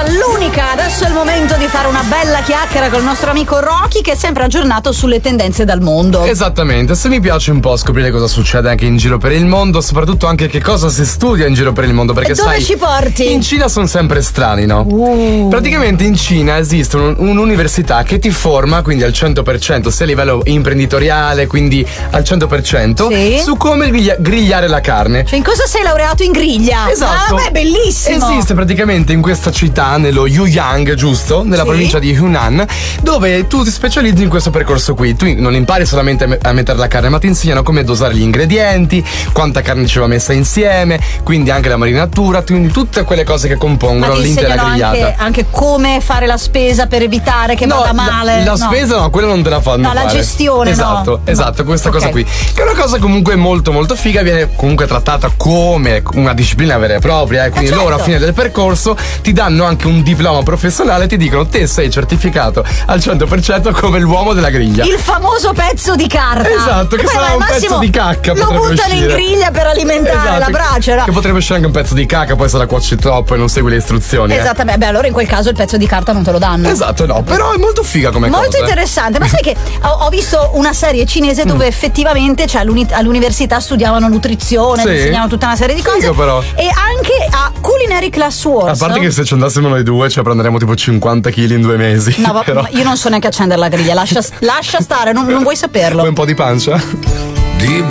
l'unica. Adesso è il momento di fare una bella chiacchiera col nostro amico Rocky, che è sempre aggiornato sulle tendenze dal mondo. Esattamente, se mi piace un po' scoprire cosa succede anche in giro per il mondo, soprattutto anche che cosa si studia in giro per il mondo, perché E dove sai, ci porti? in Cina sono sempre strani, no? Praticamente in Cina esiste un'università che ti forma, quindi al 100%, sia a livello imprenditoriale, quindi al 100%, Sì. su come grigliare la carne. Cioè, in cosa sei laureato? In griglia? Esatto. Ah, beh, bellissimo. Esiste praticamente in questa città, nello Yuyang, giusto? Nella Sì. provincia di Hunan, dove tu ti specializzi in questo percorso qui. Tu non impari solamente a mettere la carne, ma ti insegnano come dosare gli ingredienti, quanta carne ci va messa insieme, quindi anche la marinatura, quindi tutte quelle cose che compongono Ma ti l'intera insegnano grigliata. anche come fare la spesa per evitare che vada male. La spesa no, quella non te la fanno No, la fare. gestione, esatto, no. Esatto, questa Ok. cosa qui. Che è una cosa comunque molto molto figa, viene comunque trattata come una disciplina vera e propria, quindi certo. loro a fine del percorso ti danno anche un diploma professionale e ti dicono te sei certificato al 100% come l'uomo della griglia. Il famoso pezzo di carta. Esatto, che Poi, sarà al un massimo, pezzo di cacca. Lo potrebbe buttano in uscire. griglia per alimentare Esatto, la brace. Che potrebbe uscire anche un pezzo di cacca, poi se la cuoci troppo e non segui le istruzioni. Esattamente, beh, allora in quel caso il pezzo di carta non te lo danno. Esatto, no, però è molto figa come Molto cosa. interessante, ma sai che ho visto una serie cinese dove effettivamente, cioè, all'università studiavano nutrizione, Sì. insegnavano tutta una serie di cose. Figo, però. E anche a Culinary Class Wars. A parte che se ci andassimo noi due, cioè prenderemo tipo 50 kg in 2 mesi. No, però... ma io non so neanche accendere la griglia, lascia stare, non vuoi saperlo. Vuoi un po' di pancia? Di